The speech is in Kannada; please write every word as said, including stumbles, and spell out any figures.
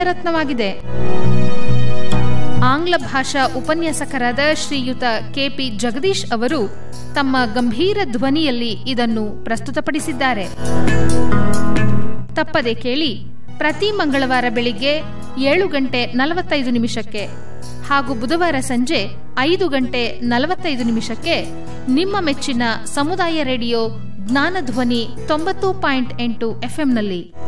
ರತ್ನವಾಗಿದೆ. ಆಂಗ್ಲ ಭಾಷಾ ಉಪನ್ಯಾಸಕರಾದ ಶ್ರೀಯುತ ಕೆಪಿ ಜಗದೀಶ್ ಅವರು ತಮ್ಮ ಗಂಭೀರ ಧ್ವನಿಯಲ್ಲಿ ಇದನ್ನು ಪ್ರಸ್ತುತಪಡಿಸಿದ್ದಾರೆ. ತಪ್ಪದೆ ಕೇಳಿ, ಪ್ರತಿ ಮಂಗಳವಾರ ಬೆಳಿಗ್ಗೆ ಏಳು ಗಂಟೆ ನಲವತ್ತೈದು ನಿಮಿಷಕ್ಕೆ ಹಾಗೂ ಬುಧವಾರ ಸಂಜೆ ಐದು ಗಂಟೆ ನಲವತ್ತೈದು ನಿಮಿಷಕ್ಕೆ ನಿಮ್ಮ ಮೆಚ್ಚಿನ ಸಮುದಾಯ ರೇಡಿಯೋ ಜ್ಞಾನಧ್ವನಿ ತೊಂಬತ್ತು ಪಾಯಿಂಟ್ ಎಂಟು ಎಫ್ಎಂನಲ್ಲಿ.